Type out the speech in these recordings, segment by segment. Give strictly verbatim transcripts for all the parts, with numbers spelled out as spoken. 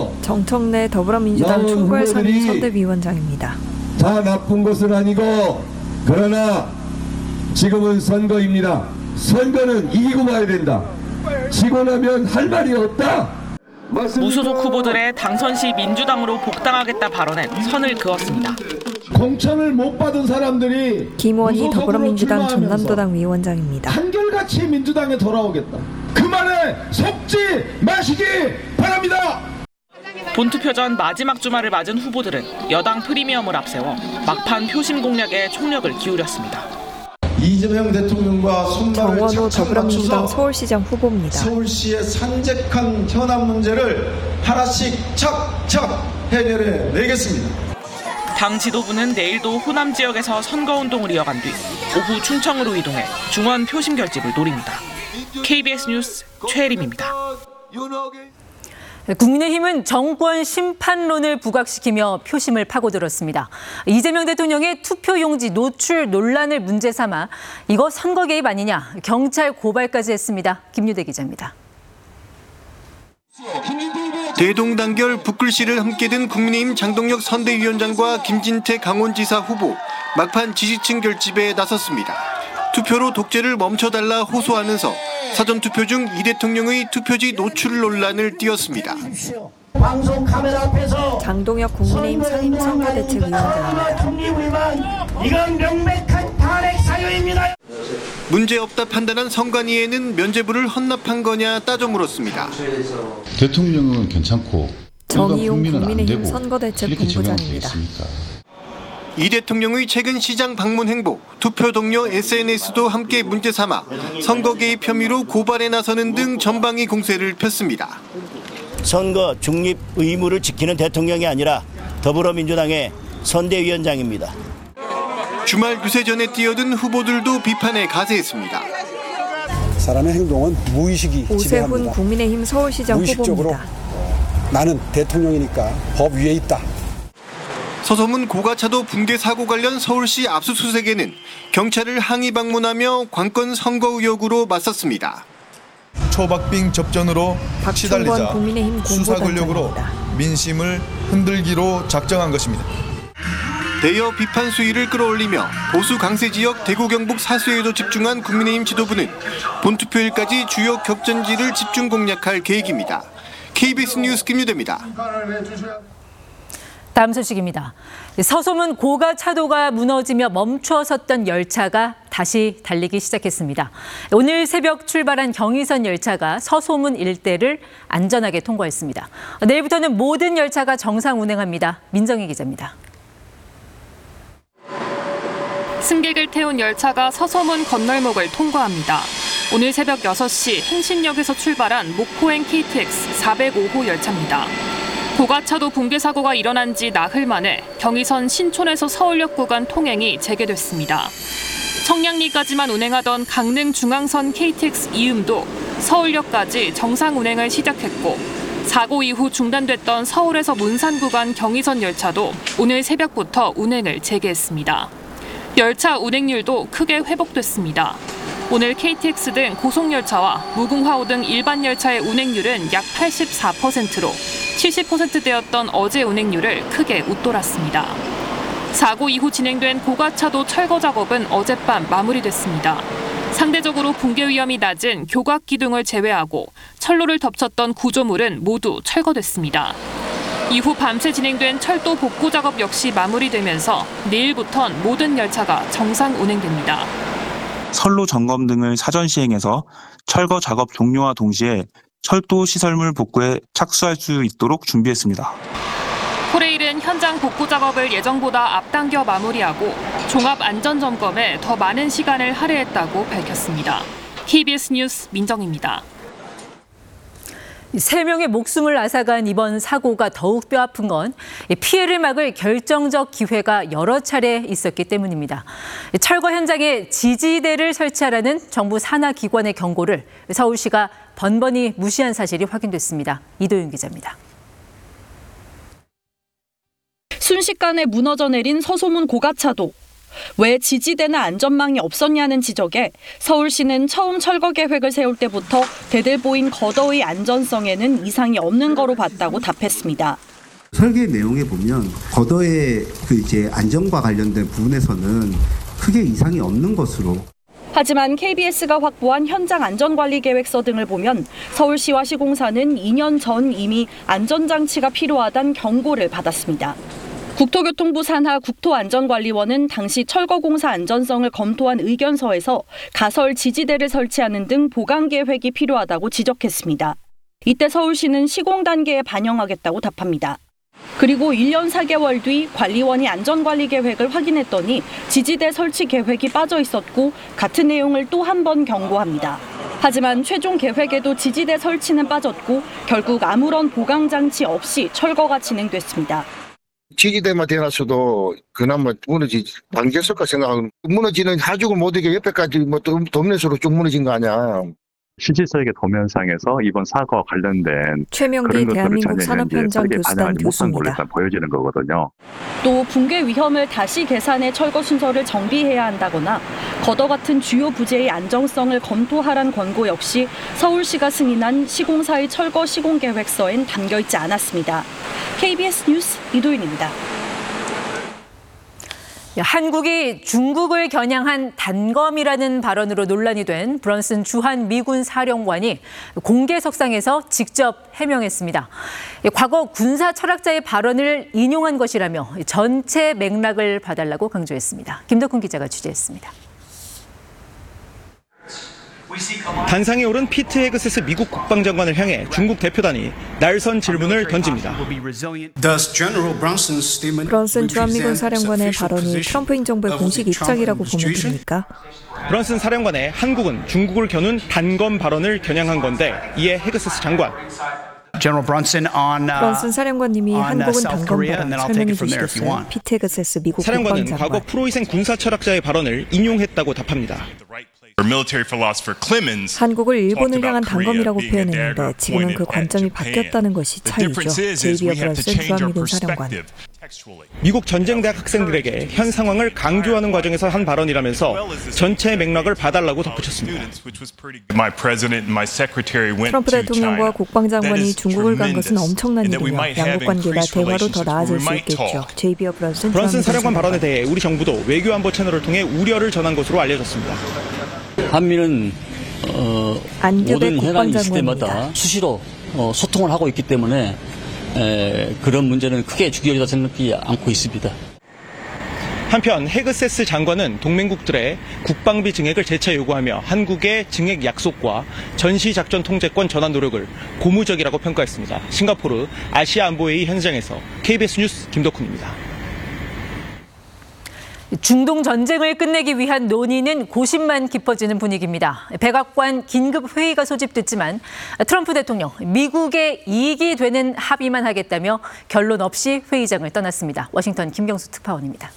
정청래 더불어민주당 총괄선임 선대위원장입니다. 다 나쁜 것은 아니고 그러나 지금은 선거입니다. 선거는 이기고 마야 된다. 지고 나면 할 말이 없다. 무소속 후보들의 당선 시 민주당으로 복당하겠다 발언엔 선을 그었습니다. 공천을 못 받은 사람들이 김원희 더불어민주당 전남도당 위원장입니다. 한결같이 민주당에 돌아오겠다. 그 말에 속지 마시기 바랍니다. 본투표 전 마지막 주말을 맞은 후보들은 여당 프리미엄을 앞세워 막판 표심 공략에 총력을 기울였습니다. 이재명 대통령과 손발을 정원호 착착 더불어민주당 맞춰서 서울시장 후보입니다. 서울시의 산적한 현안 문제를 하나씩 착착 해결해 내겠습니다. 당 지도부는 내일도 호남 지역에서 선거운동을 이어간 뒤 오후 충청으로 이동해 중원 표심 결집을 노립니다. 케이비에스 뉴스 최혜림입니다. 국민의힘은 정권 심판론을 부각시키며 표심을 파고들었습니다. 이재명 대통령의 투표용지 노출 논란을 문제 삼아 이거 선거 개입 아니냐 경찰 고발까지 했습니다. 김유대 기자입니다. 대동단결 북글씨를 함께 든 국민의힘 장동혁 선대위원장과 김진태 강원지사 후보 막판 지지층 결집에 나섰습니다. 투표로 독재를 멈춰달라 호소하면서 사전투표 중 이 대통령의 투표지 노출 논란을 띄웠습니다. 방송 카메라 앞에서 장동혁 국민의힘 상임선거대책위원장입니다. 이건 명백한 탄핵 사유입니다. 문제없다 판단한 선관위에는 면죄부를 헌납한 거냐 따져 물었습니다. 대통령은 괜찮고 정의용 국민은 안 국민의힘 되고 선거대책본부장입니다. 이 대통령의 최근 시장 방문 행보, 투표 동료 에스엔에스도 함께 문제 삼아 선거 개입 혐의로 고발에 나서는 등 전방위 공세를 폈습니다. 선거 중립 의무를 지키는 대통령이 아니라 더불어민주당의 선대위원장입니다. 주말 유세 전에 뛰어든 후보들도 비판에 가세했습니다. 사람의 행동은 무의식이 오세훈 지배합니다. 국민의힘 서울시장 무의식적으로 후보입니다. 나는 대통령이니까 법 위에 있다. 서소문 고가차도 붕괴 사고 관련 서울시 압수수색에는 경찰을 항의 방문하며 관건 선거 의혹으로 맞섰습니다. 초박빙 접전으로 시달리자 수사 권력으로 민심을 흔들기로 작정한 것입니다. 대여 비판 수위를 끌어올리며 보수 강세 지역 대구 경북 사수에도 집중한 국민의힘 지도부는 본투표일까지 주요 격전지를 집중 공략할 계획입니다. 케이비에스 뉴스 김유대입니다. 다음 소식입니다. 서소문 고가차도가 무너지며 멈추어섰던 열차가 다시 달리기 시작했습니다. 오늘 새벽 출발한 경의선 열차가 서소문 일대를 안전하게 통과했습니다. 내일부터는 모든 열차가 정상 운행합니다. 민정희 기자입니다. 승객을 태운 열차가 서소문 건널목을 통과합니다. 오늘 새벽 여섯 시 행신역에서 출발한 목포행 케이티엑스 사백오 호 열차입니다. 고가차도 붕괴 사고가 일어난 지 나흘 만에 경의선 신촌에서 서울역 구간 통행이 재개됐습니다. 청량리까지만 운행하던 강릉 중앙선 케이티엑스 이음도 서울역까지 정상 운행을 시작했고 사고 이후 중단됐던 서울에서 문산 구간 경의선 열차도 오늘 새벽부터 운행을 재개했습니다. 열차 운행률도 크게 회복됐습니다. 오늘 케이티엑스 등 고속열차와 무궁화호 등 일반 열차의 운행률은 약 팔십사 퍼센트로 칠십 퍼센트대였던 어제 운행률을 크게 웃돌았습니다. 사고 이후 진행된 고가차도 철거 작업은 어젯밤 마무리됐습니다. 상대적으로 붕괴 위험이 낮은 교각 기둥을 제외하고 철로를 덮쳤던 구조물은 모두 철거됐습니다. 이후 밤새 진행된 철도 복구 작업 역시 마무리되면서 내일부턴 모든 열차가 정상 운행됩니다. 선로 점검 등을 사전 시행해서 철거 작업 종료와 동시에 철도 시설물 복구에 착수할 수 있도록 준비했습니다. 코레일은 현장 복구 작업을 예정보다 앞당겨 마무리하고 종합 안전 점검에 더 많은 시간을 할애했다고 밝혔습니다. 케이비에스 뉴스 민정입니다. 세 명의 목숨을 앗아간 이번 사고가 더욱 뼈아픈 건 피해를 막을 결정적 기회가 여러 차례 있었기 때문입니다. 철거 현장에 지지대를 설치하라는 정부 산하 기관의 경고를 서울시가 번번이 무시한 사실이 확인됐습니다. 이도윤 기자입니다. 순식간에 무너져 내린 서소문 고가차도. 왜 지지대나 안전망이 없었냐는 지적에 서울시는 처음 철거 계획을 세울 때부터 대들보인 거더의 안전성에는 이상이 없는 거로 봤다고 답했습니다. 설계 내용에 보면 거더의 그 이제 안전과 관련된 부분에서는 크게 이상이 없는 것으로. 하지만 케이비에스가 확보한 현장 안전관리계획서 등을 보면 서울시와 시공사는 이 년 전 이미 안전장치가 필요하다는 경고를 받았습니다. 국토교통부 산하 국토안전관리원은 당시 철거공사 안전성을 검토한 의견서에서 가설 지지대를 설치하는 등 보강 계획이 필요하다고 지적했습니다. 이때 서울시는 시공 단계에 반영하겠다고 답합니다. 그리고 일 년 사 개월 뒤 관리원이 안전관리 계획을 확인했더니 지지대 설치 계획이 빠져 있었고 같은 내용을 또 한 번 경고합니다. 하지만 최종 계획에도 지지대 설치는 빠졌고 결국 아무런 보강 장치 없이 철거가 진행됐습니다. 지지대만 대놨어도 그나마 무너지 당겼을까 생각하면 무너지는 하죽을 못하게 옆에까지 뭐 덤내서로 쭉 무너진 거 아니야. 실질적인 도면상에서 이번 사고와 관련된 최명기 대한민국 산업현장 교수단 교수입니다. 일단 보여지는 거거든요. 또 붕괴 위험을 다시 계산해 철거 순서를 정비해야 한다거나 거더 같은 주요 부재의 안정성을 검토하란 권고 역시 서울시가 승인한 시공사의 철거 시공 계획서엔 담겨 있지 않았습니다. 케이비에스 뉴스 이도윤입니다. 한국이 중국을 겨냥한 단검이라는 발언으로 논란이 된 브런슨 주한 미군 사령관이 공개석상에서 직접 해명했습니다. 과거 군사 철학자의 발언을 인용한 것이라며 전체 맥락을 봐달라고 강조했습니다. 김덕훈 기자가 취재했습니다. 단상에 오른 피트 헤그세스 미국 국방장관을 향해 중국 대표단이 날선 질문을 던집니다. 브런슨 주한미군 사령관의 발언이 트럼프 행정부의 공식 입장이라고 보면 됩니까? 브런슨 사령관의 한국은 중국을 겨눈 단검 발언을 겨냥한 건데 이에 헤그세스 장관. 브런슨 사령관님이 한국은 단검 발언 설명해 주시겠어요? 피트 헤그세스 미국 사령관은 국방장관. 과거 프로이센 군사 철학자의 발언을 인용했다고 답합니다. 한국을 일본을 향한 단검이라고 표현했는데 지금은 그 관점이 바뀌었다는 것이 차이죠. 제이비어 브런슨 주한미군 사령관. 미국 전쟁대학 학생들에게 현 상황을 강조하는 과정에서 한 발언이라면서 전체 맥락을 봐달라고 덧붙였습니다. 트럼프 대통령과 국방장관이 중국을 간 것은 엄청난 일이며 양국 관계가 대화로 더 나아질 수 있겠죠. 제이비어 브런슨 브런슨 사령관 발언에 대해 우리 정부도 외교안보 채널을 통해 우려를 전한 것으로 알려졌습니다. 한미는 어, 모든 현안이 있을 때마다 수시로 어, 소통을 하고 있기 때문에 에, 그런 문제는 크게 중요하다 생각하지 않고 있습니다. 한편 헤그세스 장관은 동맹국들의 국방비 증액을 재차 요구하며 한국의 증액 약속과 전시작전 통제권 전환 노력을 고무적이라고 평가했습니다. 싱가포르 아시아 안보회의 현장에서 케이비에스 뉴스 김덕훈입니다. 중동 전쟁을 끝내기 위한 논의는 고심만 깊어지는 분위기입니다. 백악관 긴급 회의가 소집됐지만 트럼프 대통령 미국의 이익이 되는 합의만 하겠다며 결론 없이 회의장을 떠났습니다. 워싱턴 김경수 특파원입니다.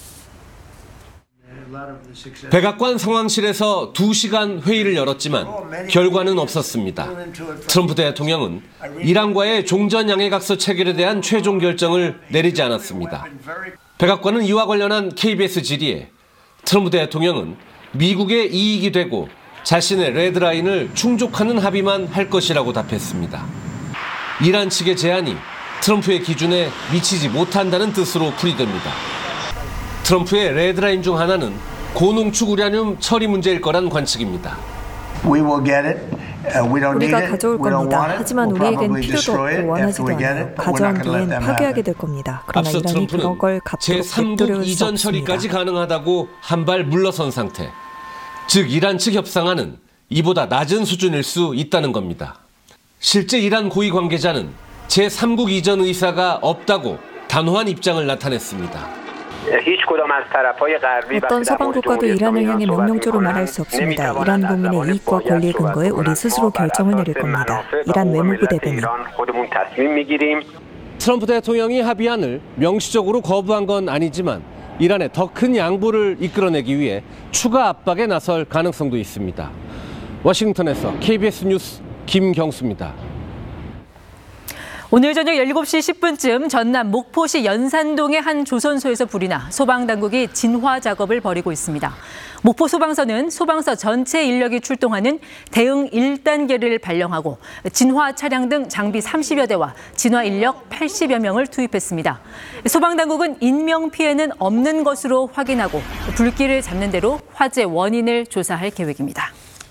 백악관 상황실에서 두 시간 회의를 열었지만 결과는 없었습니다. 트럼프 대통령은 이란과의 종전 양해각서 체결에 대한 최종 결정을 내리지 않았습니다. 백악관은 이와 관련한 케이비에스 질의에 트럼프 대통령은 미국의 이익이 되고 자신의 레드라인을 충족하는 합의만 할 것이라고 답했습니다. 이란 측의 제안이 트럼프의 기준에 미치지 못한다는 뜻으로 풀이됩니다. 트럼프의 레드라인 중 하나는 고농축 우라늄 처리 문제일 거란 관측입니다. 우리가 가져올 겁니다. 하지만 우리에겐 필요도 없고 원하지도 않아요. 가져온 뒤엔 파괴하게 될 겁니다. 그러나 앞서 이란이 그런 걸 갚도록 제삼국 뱉도록 수 이전 없습니다. 처리까지 가능하다고 한 발 물러선 상태. 즉 이란 측 협상안은 이보다 낮은 수준일 수 있다는 겁니다. 실제 이란 고위 관계자는 제삼국 이전 의사가 없다고 단호한 입장을 나타냈습니다. 어떤 서방 국가도 이란을 향해 명령조로 말할 수 없습니다. 이란 국민의 이익과 권리에 근거해 우리 스스로 결정을 내릴 겁니다. 이란 외무부 대변인. 트럼프 대통령이 합의안을 명시적으로 거부한 건 아니지만 이란의 더 큰 양보를 이끌어내기 위해 추가 압박에 나설 가능성도 있습니다. 워싱턴에서 케이비에스 뉴스 김경수입니다. 오늘 저녁 일곱 시 십 분쯤 전남 목포시 연산동의 한 조선소에서 불이 나 소방당국이 진화 작업을 벌이고 있습니다. 목포 소방서는 소방서 전체 인력이 출동하는 대응 일 단계를 발령하고 진화 차량 등 장비 삼십여 대와 진화 인력 팔십여 명을 투입했습니다. 소방당국은 인명피해는 없는 것으로 확인하고 불길을 잡는 대로 화재 원인을 조사할 계획입니다.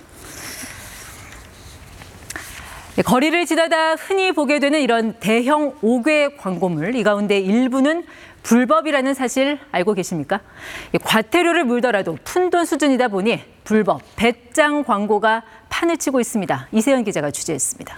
거리를 지나다 흔히 보게 되는 이런 대형 옥외 광고물, 이 가운데 일부는 불법이라는 사실 알고 계십니까? 과태료를 물더라도 푼돈 수준이다 보니 불법 배짱 광고가 판을 치고 있습니다. 이세연 기자가 취재했습니다.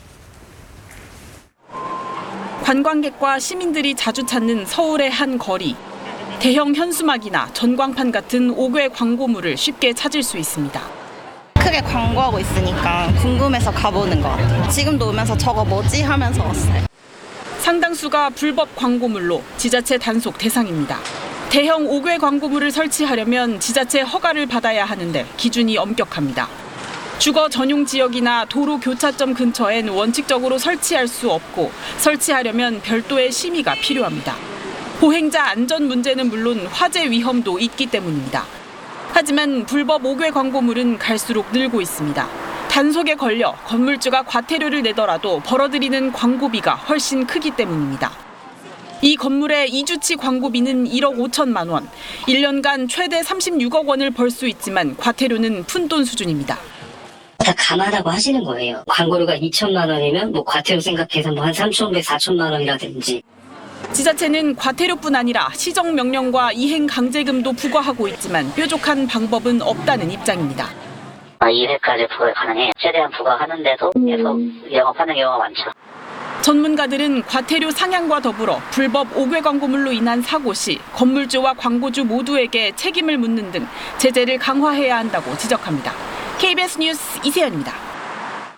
관광객과 시민들이 자주 찾는 서울의 한 거리. 대형 현수막이나 전광판 같은 옥외 광고물을 쉽게 찾을 수 있습니다. 크게 광고하고 있으니까 궁금해서 가보는 것 같아요. 지금도 오면서 저거 뭐지 하면서 왔어요. 상당수가 불법 광고물로 지자체 단속 대상입니다. 대형 옥외 광고물을 설치하려면 지자체 허가를 받아야 하는데 기준이 엄격합니다. 주거 전용 지역이나 도로 교차점 근처엔 원칙적으로 설치할 수 없고 설치하려면 별도의 심의가 필요합니다. 보행자 안전 문제는 물론 화재 위험도 있기 때문입니다. 하지만 불법 옥외 광고물은 갈수록 늘고 있습니다. 단속에 걸려 건물주가 과태료를 내더라도 벌어들이는 광고비가 훨씬 크기 때문입니다. 이 건물의 이 주치 광고비는 일억 오천만 원, 일 년간 최대 삼십육억 원을 벌 수 있지만 과태료는 푼돈 수준입니다. 다 감안하고 하시는 거예요. 광고료가 이천만 원이면 뭐 과태료 생각해서 뭐 한 삼천오백, 사천만 원이라든지. 지자체는 과태료뿐 아니라 시정명령과 이행강제금도 부과하고 있지만 뾰족한 방법은 없다는 입장입니다. 이 회까지 부과 가능해. 최대한 부과하는데도 계속 영업하는 경우가 많죠. 전문가들은 과태료 상향과 더불어 불법 옥외 광고물로 인한 사고 시 건물주와 광고주 모두에게 책임을 묻는 등 제재를 강화해야 한다고 지적합니다. 케이비에스 뉴스 이세연입니다.